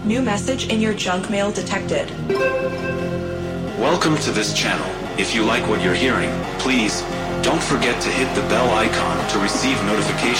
New message in your junk mail detected. Welcome to this channel. If you like what you're hearing, please don't forget to hit the bell icon to receive notifications.